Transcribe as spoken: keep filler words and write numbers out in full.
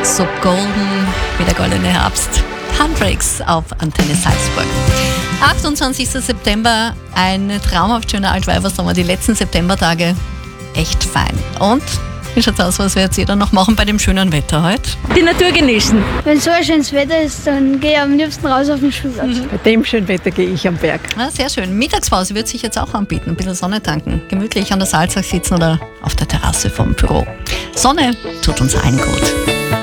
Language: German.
so golden wie der goldene Herbst. Handbrakes auf Antenne Salzburg. achtundzwanzigster September, ein traumhaft schöner Altweibersommer. Die letzten Septembertage echt fein. Und wie schaut's aus, was wir jetzt jeder noch machen bei dem schönen Wetter heute? Die Natur genießen. Wenn so ein schönes Wetter ist, dann gehe ich am liebsten raus auf den Spielplatz. Bei dem schönen Wetter gehe ich am Berg. Ja, sehr schön. Mittagspause wird sich jetzt auch anbieten. Ein bisschen Sonne tanken. Gemütlich an der Salzach sitzen oder auf der Terrasse vom Büro. Sonne tut uns allen gut.